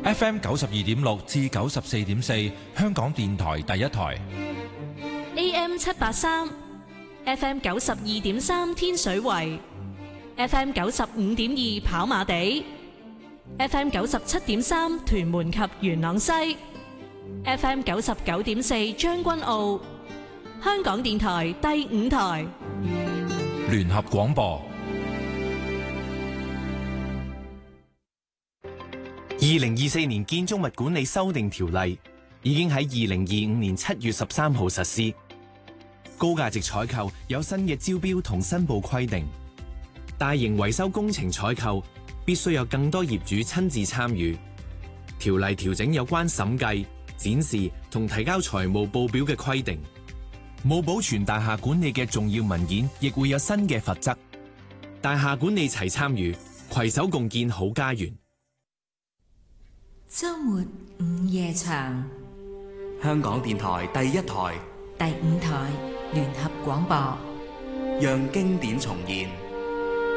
FM 92.6至94.4，香港電台第一台。 AM 783 FM 92.3天水圍 FM 95.2跑馬地 FM 97.3屯門及元朗西 FM 99.4將軍澳，香港電台第五台聯合廣播。 2024年建築物管理修訂條例已經喺2025年7月13號實施。高價值採購有新嘅招標同申報規定，大型維修工程採購必須有更多業主親自參與。條例調整有關審計、展示同提交財務報表嘅規定。冇保存大廈管理嘅重要文件，亦會有新嘅罰則。大廈管理齊參與，攜手共建好家園。 周末午夜場， 香港電台第一台、 第五台聯合廣播， 讓經典重現。